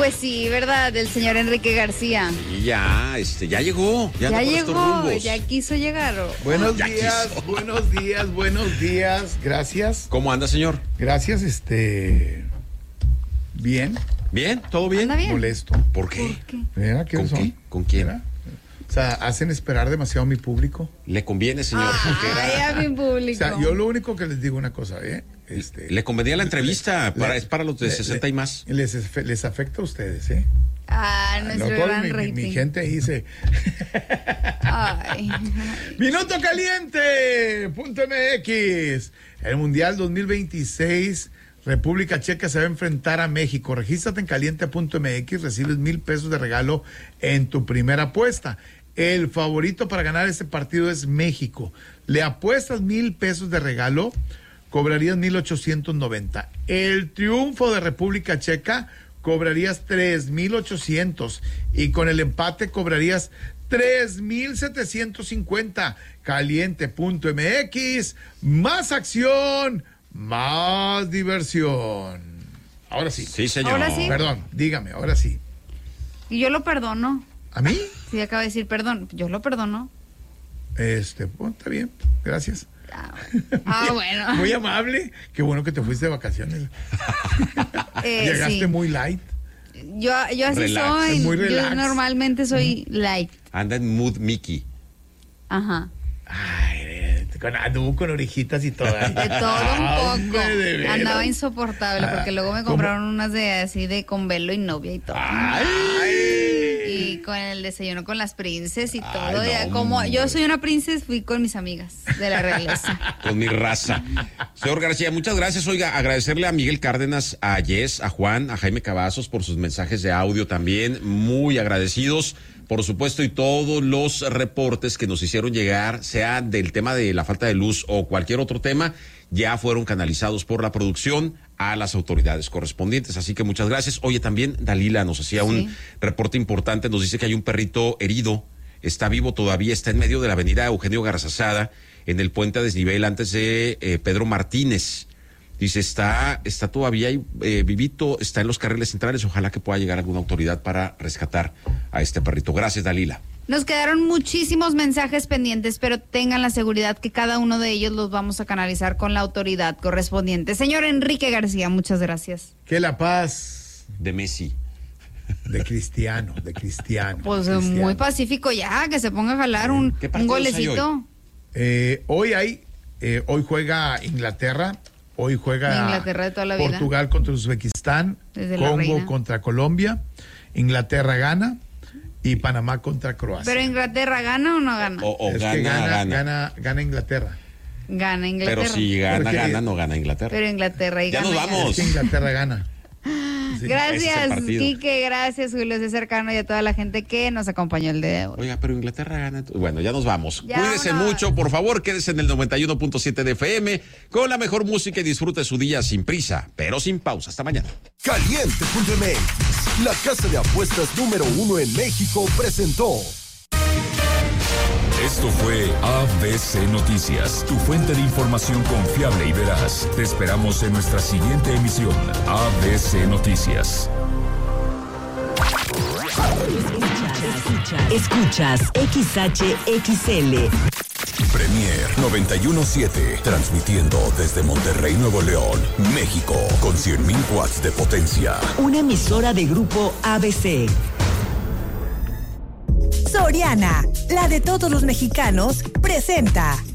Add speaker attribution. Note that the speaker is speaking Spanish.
Speaker 1: Pues sí, ¿verdad? Del señor Enrique García.
Speaker 2: Y ya llegó.
Speaker 1: Ya llegó, ya quiso llegar.
Speaker 3: Buenos
Speaker 2: Ya
Speaker 3: días,
Speaker 2: quiso.
Speaker 3: buenos días. Gracias.
Speaker 2: ¿Cómo anda, señor?
Speaker 3: Gracias, bien.
Speaker 2: ¿Bien? ¿Todo bien?
Speaker 1: ¿Anda bien?
Speaker 3: Molesto.
Speaker 2: ¿Por qué?
Speaker 1: ¿Por qué?
Speaker 3: Mira, ¿qué
Speaker 2: ¿Con
Speaker 3: son?
Speaker 2: qué? ¿Con quién?
Speaker 3: Mira. O sea, hacen esperar demasiado a mi público.
Speaker 2: Le conviene, señor. porque
Speaker 1: Ay, a mi
Speaker 3: O
Speaker 1: público.
Speaker 3: sea, yo lo único que les digo una cosa,
Speaker 2: le convenía la entrevista. Es para los de 60 y más.
Speaker 3: Les afecta a ustedes, ¿eh?
Speaker 1: Nuestro
Speaker 3: Loco,
Speaker 1: gran
Speaker 3: mi
Speaker 1: rating.
Speaker 3: gente dice.
Speaker 1: Ay.
Speaker 3: Minuto caliente. .mx. El Mundial 2026. República Checa se va a enfrentar a México. Regístrate en caliente.mx, recibes $1,000 de regalo en tu primera apuesta. El favorito para ganar este partido es México. Le apuestas $1,000 de regalo, cobrarías 1,890. El triunfo de República Checa, cobrarías 3,800. Y con el empate cobrarías 3,750. Caliente.mx, más acción, más diversión. Ahora sí.
Speaker 2: Sí, señor.
Speaker 1: Ahora sí.
Speaker 3: Perdón, dígame, ahora sí.
Speaker 1: Y yo lo perdono.
Speaker 3: ¿A mí?
Speaker 1: Sí, acaba de decir perdón. Yo lo perdono.
Speaker 3: Está bien, gracias.
Speaker 1: Bueno.
Speaker 3: Muy amable. Qué bueno que te fuiste de vacaciones. Llegaste
Speaker 1: Sí.
Speaker 3: muy light.
Speaker 1: Yo así
Speaker 2: Relax.
Speaker 1: soy.
Speaker 3: Muy
Speaker 1: Yo
Speaker 3: relax.
Speaker 1: normalmente soy light.
Speaker 2: Anda en mood Mickey.
Speaker 1: Ajá.
Speaker 3: Ay, con orejitas y todo.
Speaker 1: De todo un poco.
Speaker 3: Hombre, de veras.
Speaker 1: Andaba insoportable porque luego me
Speaker 3: ¿cómo?
Speaker 1: compraron unas de así de con velo y novia y todo.
Speaker 3: Ay.
Speaker 1: Y con el desayuno con las princes y todo.
Speaker 2: Ay,
Speaker 1: Ya
Speaker 2: no,
Speaker 1: como
Speaker 2: hombre.
Speaker 1: yo soy una princesa, fui con mis amigas de la realeza.
Speaker 2: Con mi raza. Señor García, muchas gracias. Oiga, agradecerle a Miguel Cárdenas, a Jess, a Juan, a Jaime Cavazos por sus mensajes de audio también. Muy agradecidos, por supuesto, y todos los reportes que nos hicieron llegar, sea del tema de la falta de luz o cualquier otro tema, ya fueron canalizados por la producción a las autoridades correspondientes. Así que muchas gracias. Oye, también Dalila nos hacía un reporte importante. Nos dice que hay un perrito herido. Está vivo todavía. Está en medio de la avenida Eugenio Garzazada, en el puente a desnivel antes de Pedro Martínez. Dice, está todavía ahí, vivito, está en los carriles centrales. Ojalá que pueda llegar alguna autoridad para rescatar a este perrito. Gracias, Dalila.
Speaker 1: Nos quedaron muchísimos mensajes pendientes, pero tengan la seguridad que cada uno de ellos los vamos a canalizar con la autoridad correspondiente. Señor Enrique García, muchas gracias.
Speaker 3: Que la paz
Speaker 2: De Messi.
Speaker 3: de Cristiano.
Speaker 1: Pues
Speaker 3: Cristiano.
Speaker 1: muy pacífico ya, que se ponga a jalar un
Speaker 2: ¿Qué partidos
Speaker 1: golecito.
Speaker 3: Hoy juega Inglaterra. Hoy juega
Speaker 1: Inglaterra de toda la vida.
Speaker 3: Portugal contra Uzbekistán.
Speaker 1: Desde la
Speaker 3: Congo
Speaker 1: reina.
Speaker 3: contra Colombia. Inglaterra gana. Y Panamá contra Croacia.
Speaker 1: ¿Pero Inglaterra gana o no gana?
Speaker 2: O
Speaker 3: Es que gana Inglaterra.
Speaker 1: Gana Inglaterra.
Speaker 2: Pero si gana,
Speaker 3: Porque-
Speaker 2: no gana Inglaterra.
Speaker 1: Pero Inglaterra y
Speaker 2: Ya
Speaker 1: gana.
Speaker 2: nos vamos.
Speaker 3: Es que Inglaterra gana. Sí.
Speaker 2: Ese es
Speaker 1: Gracias,
Speaker 2: el partido.
Speaker 1: Quique, gracias, Julio César Cano y a toda la gente que nos acompañó el día de hoy.
Speaker 2: Oiga, pero Inglaterra gana. Bueno, ya nos vamos.
Speaker 1: Ya
Speaker 2: Cuídese
Speaker 1: vámonos.
Speaker 2: mucho, por favor, quédese en el 91.7 de FM con la mejor música y disfrute su día sin prisa, pero sin pausa. Hasta mañana.
Speaker 4: Caliente.mx, la casa de apuestas número 1 en México, presentó.
Speaker 5: Esto fue ABC Noticias, tu fuente de información confiable y veraz. Te esperamos en nuestra siguiente emisión, ABC Noticias.
Speaker 6: Escuchas XHXL.
Speaker 4: Premier 91.7, transmitiendo desde Monterrey, Nuevo León, México, con 100.000 watts de potencia.
Speaker 6: Una emisora de grupo ABC. Soriana, la de todos los mexicanos, presenta